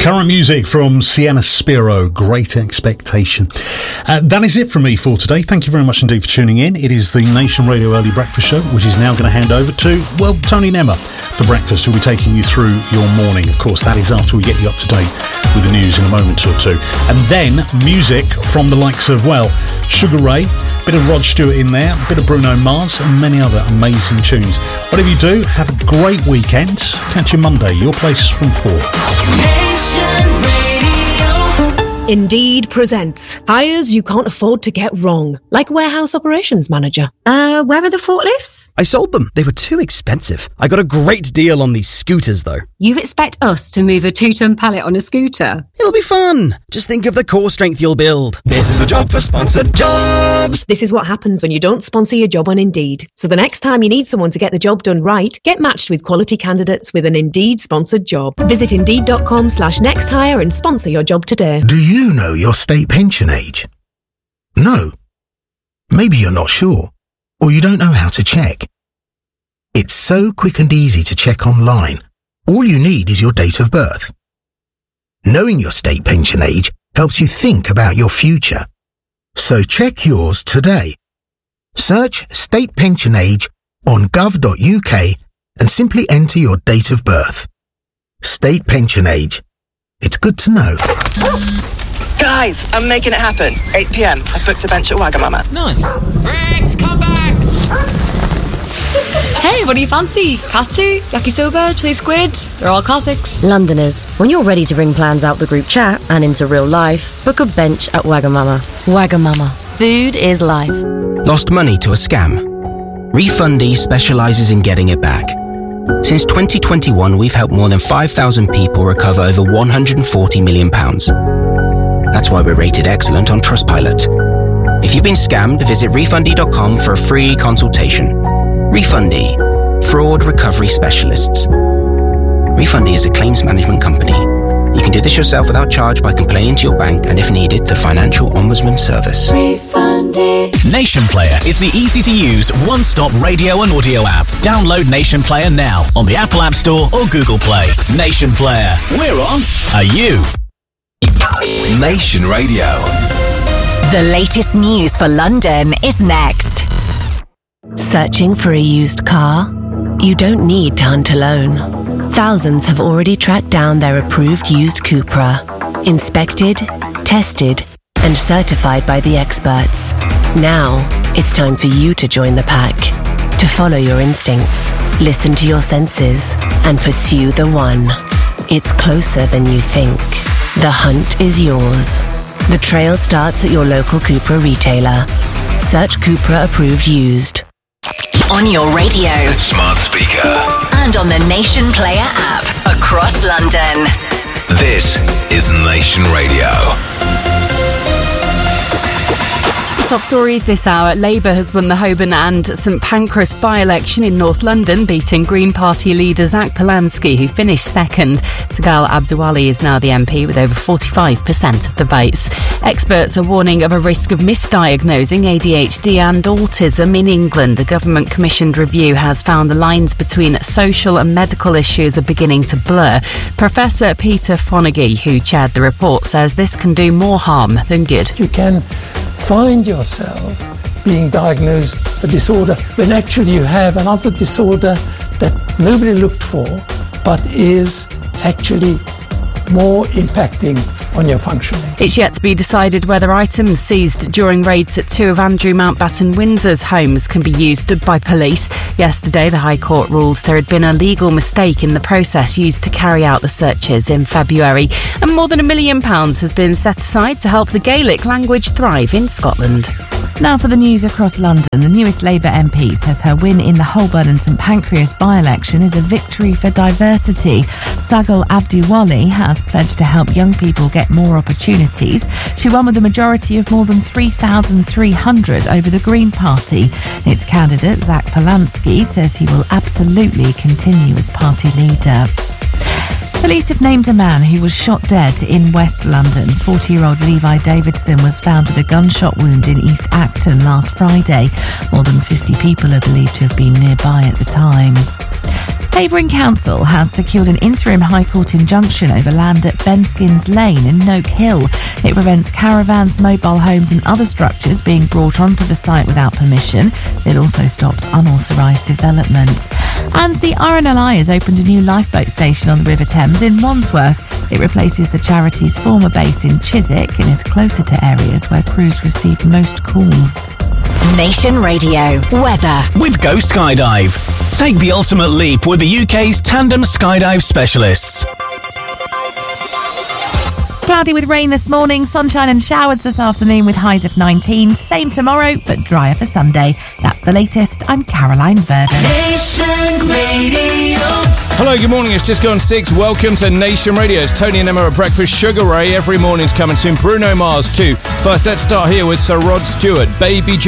Current music from Sienna Spiro, Great Expectation. That is it from me for today. Thank you very much indeed for tuning in. It is the Nation Radio Early Breakfast Show, which is now going to hand over to, well, Tony and Emma for breakfast, who'll be taking you through your morning. Of course, that is after we get you up to date with the news in a moment or two. And then music from the likes of, well, Sugar Ray, bit of Rod Stewart in there, a bit of Bruno Mars, and many other amazing tunes. Whatever you do, have a great weekend. Catch you Monday, your place from 4. Indeed presents hires you can't afford to get wrong, like warehouse operations manager. Where are the forklifts? I sold them. They were too expensive. I got a great deal on these scooters, though. You expect us to move a 2-ton pallet on a scooter? It'll be fun. Just think of the core strength you'll build. This is a job for sponsored jobs. This is what happens when you don't sponsor your job on Indeed. So the next time you need someone to get the job done right, get matched with quality candidates with an Indeed sponsored job. Visit Indeed.com/nexthire and sponsor your job today. Do you know your state pension age? No. Maybe you're not sure, or you don't know how to check. It's so quick and easy to check online. All you need is your date of birth. Knowing your state pension age helps you think about your future. So check yours today. Search state pension age on gov.uk and simply enter your date of birth. State pension age. It's good to know. Guys, I'm making it happen. 8 p.m. I've booked a bench at Wagamama. Nice. Rex, come back! Hey, what do you fancy? Katsu, yakisoba, chili squid? They're all classics. Londoners, when you're ready to bring plans out the group chat and into real life, book a bench at Wagamama. Wagamama. Food is life. Lost money to a scam? Refundee specialises in getting it back. Since 2021, we've helped more than 5,000 people recover over £140 million. That's why we're rated excellent on Trustpilot. If you've been scammed, visit refundee.com for a free consultation. Refundee. Fraud recovery specialists. Refundee is a claims management company. You can do this yourself without charge by complaining to your bank and, if needed, the Financial Ombudsman Service. Refundee. Nation Player is the easy-to-use, one-stop radio and audio app. Download Nation Player now on the Apple App Store or Google Play. Nation Player. We're on. Are you? Nation Radio. The latest news for London is next. Searching for a used car? You don't need to hunt alone. Thousands have already tracked down their approved used Cupra. Inspected, tested, and certified by the experts. Now, it's time for you to join the pack. To follow your instincts, listen to your senses, and pursue the one. It's closer than you think. The hunt is yours. The trail starts at your local Cupra retailer. Search Cupra Approved Used. On your radio, smart speaker, and on the Nation Player app across London. This is Nation Radio. Top stories this hour. Labour has won the Holborn and St Pancras by-election in North London, beating Green Party leader Zach Polanski, who finished second. Sagal Abdouali is now the MP with over 45% of the votes. Experts are warning of a risk of misdiagnosing ADHD and autism in England. A government-commissioned review has found the lines between social and medical issues are beginning to blur. Professor Peter Fonagy, who chaired the report, says this can do more harm than good. You can find yourself being diagnosed a disorder when actually you have another disorder that nobody looked for but is actually more impacting on your functioning. It's yet to be decided whether items seized during raids at two of Andrew Mountbatten Windsor's homes can be used by police. Yesterday, the High Court ruled there had been a legal mistake in the process used to carry out the searches in February. And more than £1 million has been set aside to help the Gaelic language thrive in Scotland. Now for the news across London. The newest Labour MP says her win in the Holborn and St Pancras by-election is a victory for diversity. Sagal Abdiwali has pledged to help young people get more opportunities. She won with a majority of more than 3,300 over the Green Party. Its candidate, Zach Polanski, says he will absolutely continue as party leader. Police have named a man who was shot dead in West London. 40-year-old Levi Davidson was found with a gunshot wound in East Acton last Friday. More than 50 people are believed to have been nearby at the time. Havering Council has secured an interim High Court injunction over land at Benskins Lane in Noak Hill. It prevents caravans, mobile homes and other structures being brought onto the site without permission. It also stops unauthorised development. And the RNLI has opened a new lifeboat station on the River Thames in Wandsworth. It replaces the charity's former base in Chiswick and is closer to areas where crews receive most calls. Nation Radio weather with Go Skydive. Take the ultimate leap with the UK's tandem skydive specialists. Cloudy with rain this morning, sunshine and showers this afternoon with highs of 19. Same tomorrow, but drier for Sunday. That's the latest. I'm Caroline Verdon. Nation Radio. Hello, good morning. It's just gone 6. Welcome to Nation Radio. It's Tony and Emma at breakfast. Sugar Ray every morning's coming soon. Bruno Mars too. First, let's start here with Sir Rod Stewart. Baby